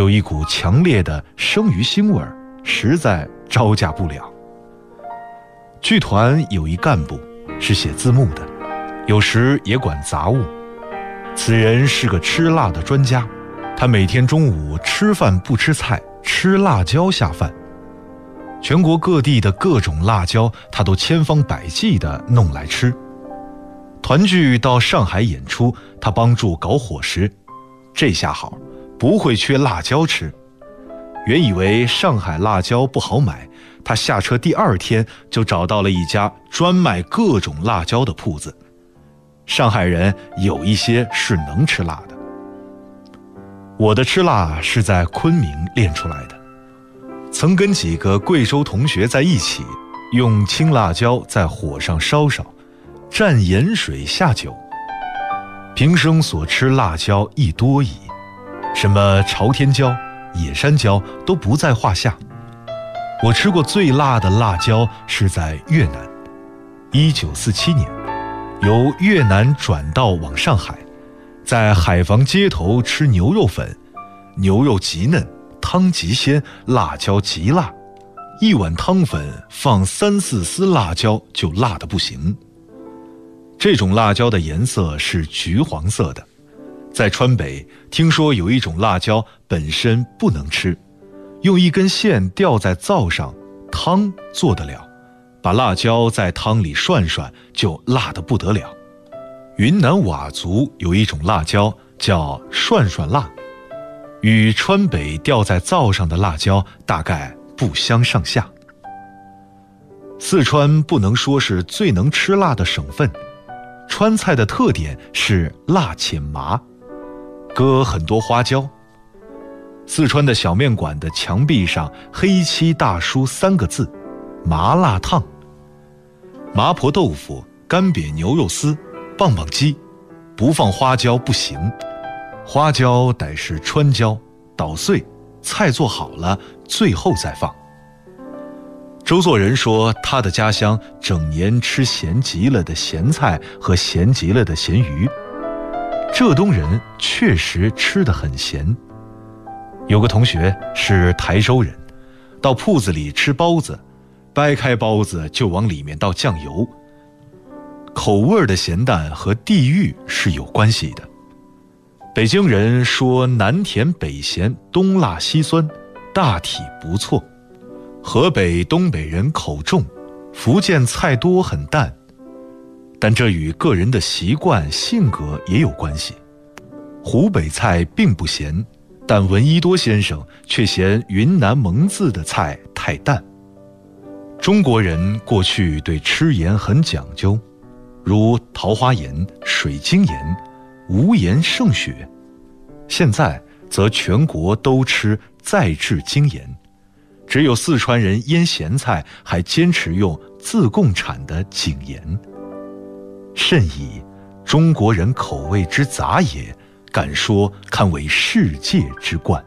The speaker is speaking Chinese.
有一股强烈的生鱼腥味，实在招架不了。剧团有一干部是写字幕的，有时也管杂物。此人是个吃辣的专家，他每天中午吃饭不吃菜，吃辣椒下饭。全国各地的各种辣椒，他都千方百计地弄来吃。团剧到上海演出，他帮助搞伙食，这下好，不会缺辣椒吃。原以为上海辣椒不好买，他下车第2天就找到了一家专卖各种辣椒的铺子。上海人有一些是能吃辣的。我的吃辣是在昆明练出来的，曾跟几个贵州同学在一起，用青辣椒在火上烧烧，蘸盐水下酒。平生所吃辣椒亦多矣，什么朝天椒、野山椒都不在话下。我吃过最辣的辣椒是在越南，1947年，由越南转道往上海，在海防街头吃牛肉粉，牛肉极嫩，汤极鲜，辣椒极辣，一碗汤粉放3-4丝辣椒就辣得不行。这种辣椒的颜色是橘黄色的。在川北，听说有一种辣椒本身不能吃，用一根线吊在灶上，汤做得了，把辣椒在汤里涮涮，就辣得不得了。云南佤族有一种辣椒叫涮涮辣，与川北吊在灶上的辣椒大概不相上下。四川不能说是最能吃辣的省份，川菜的特点是辣且麻，搁很多花椒。四川的小面馆的墙壁上黑漆大书3个字：麻辣烫。麻婆豆腐、干煸牛肉丝、棒棒鸡，不放花椒不行。花椒得是川椒，捣碎，菜做好了，最后再放。周作人说，他的家乡整年吃咸极了的咸菜和咸极了的咸鱼。浙东人确实吃得很咸。有个同学是台州人，到铺子里吃包子，掰开包子就往里面倒酱油。口味的咸淡和地域是有关系的。北京人说南甜北咸，东辣西酸，大体不错。河北、东北人口重，福建菜多很淡，但这与个人的习惯、性格也有关系。湖北菜并不咸，但闻一多先生却嫌云南蒙自的菜太淡。中国人过去对吃盐很讲究，如桃花盐、水晶盐、无盐胜雪。现在则全国都吃再制精盐，只有四川人腌咸菜还坚持用自贡产的井盐。甚矣，中国人口味之杂也，敢说堪为世界之冠。